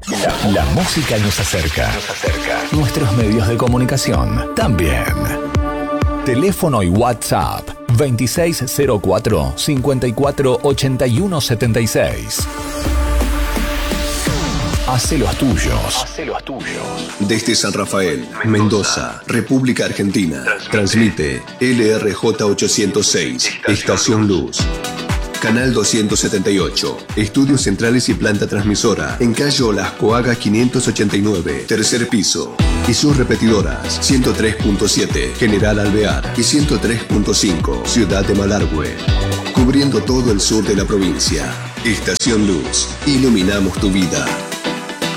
La música nos acerca. Nuestros medios de comunicación también. Teléfono y WhatsApp 2604 54 81 76. Hace los tuyos. Desde San Rafael, Mendoza, República Argentina. Transmite LRJ 806, Estación Luz. Canal 278, estudios centrales y planta transmisora, en calle Olascoaga 589, tercer piso. Y sus repetidoras, 103.7, General Alvear, y 103.5, Ciudad de Malargüe. Cubriendo todo el sur de la provincia. Estación Luz, iluminamos tu vida.